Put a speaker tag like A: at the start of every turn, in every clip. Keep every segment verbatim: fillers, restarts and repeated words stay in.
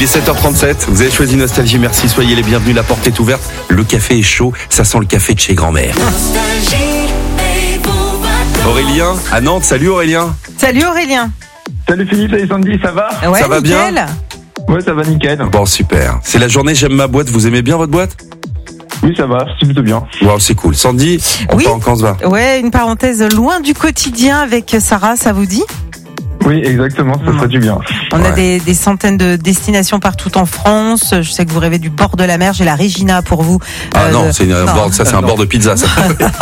A: Il est sept heures trente-sept, vous avez choisi Nostalgie, merci, soyez les bienvenus, la porte est ouverte, le café est chaud, ça sent le café de chez grand-mère. Aurélien, à Nantes, salut Aurélien.
B: Salut Aurélien.
C: Salut Philippe, salut Sandy, ça va?
B: Ouais,
A: ça va
B: nickel.
A: bien?
C: Ouais, ça va nickel.
A: Bon, super. C'est la journée J'aime ma boîte, vous aimez bien votre boîte?
C: Oui, ça va, c'est plutôt bien.
A: Wow, c'est cool. Sandy, on
B: Oui.
A: part en quand ça va?
B: Ouais, une parenthèse loin du quotidien avec Sarah, ça vous dit?
C: Oui, exactement, ça ferait du bien.
B: On
A: Ouais.
B: a des, des centaines de destinations partout en France. Je sais que vous rêvez du bord de la mer. J'ai la Regina pour vous.
A: Ah
B: Euh,
A: non,
B: de-
A: c'est une,
B: non.
A: bord- ça c'est un bord de pizza ça.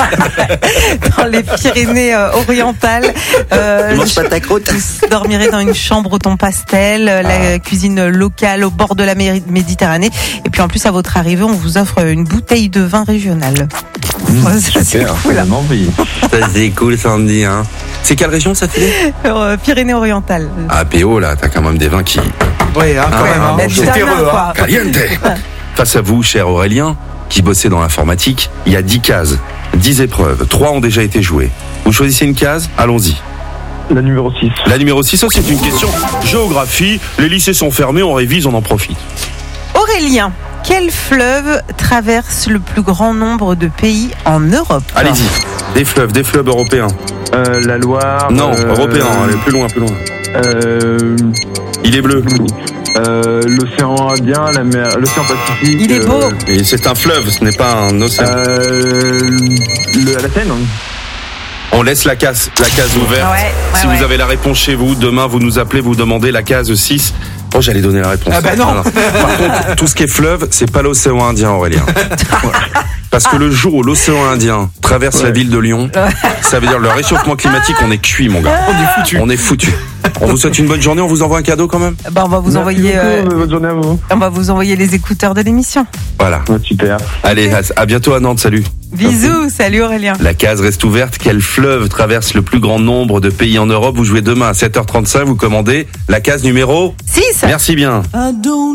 B: dans les Pyrénées euh, orientales. Euh,
A: Mange pas ta croûte.
B: Vous dormirez dans une chambre au ton pastel, euh, la cuisine locale au bord de la Mé- Méditerranée. Et puis en plus, à votre arrivée, on vous offre une bouteille de vin régional. Ouais, ça, c'est
C: Super,
B: cool.
C: ça donne envie.
A: Ça c'est cool Sandy hein. C'est quelle région ça fait?
B: Euh, Pyrénées-Orientales.
A: Ah P O là, t'as quand même des vins qui...
D: Oui, hein, quand
A: Ah,
D: même. Hein.
A: bon,
B: La
A: c'est
B: Dana,
D: terreux,
B: quoi.
A: Caliente. Face à vous, cher Aurélien, qui bossait dans l'informatique, il y a dix cases, dix épreuves, trois ont déjà été jouées. Vous choisissez une case, allons-y.
C: La numéro six.
A: La numéro six, oh, c'est une question géographie, les lycées sont fermés, on révise, on en profite.
B: Aurélien, quel fleuve traverse le plus grand nombre de pays en Europe?
A: Allez-y, des fleuves, des fleuves européens.
C: Euh, la Loire.
A: Non,
C: euh,
A: européens, allez, plus loin, plus loin.
C: Euh,
A: Il est bleu.
C: euh, l'océan Indien, la mer, l'océan Pacifique.
B: Il est beau.
C: euh,
A: Et c'est un fleuve, ce n'est pas un océan.
C: Euh, le, la Seine.
A: On laisse la case, la case ouverte.
B: Ouais, ouais,
A: si
B: ouais.
A: vous avez la réponse chez vous, demain vous nous appelez, vous demandez la case six. Oh, j'allais donner la réponse.
D: Ah bah non.
A: Par contre, tout ce qui est fleuve, c'est pas l'océan Indien, Aurélien. Parce que le jour où l'océan Indien traverse
C: Ouais.
A: la ville de Lyon, ça veut dire le réchauffement climatique, on est cuit, mon gars.
D: On est foutu.
A: On est foutu. On vous souhaite une bonne journée, on vous envoie un cadeau quand même.
B: Bah, on va vous
C: Merci
B: envoyer,
C: beaucoup,
B: euh,
C: bonne journée à vous.
B: on va vous envoyer les écouteurs de l'émission.
A: Voilà.
C: Ouais, super.
A: Allez, à, à bientôt à Nantes, salut.
B: Bisous, salut Aurélien.
A: La case reste ouverte. Quel fleuve traverse le plus grand nombre de pays en Europe? Vous jouez demain à sept heures trente-cinq, vous commandez la case numéro.
B: six.
A: Merci bien.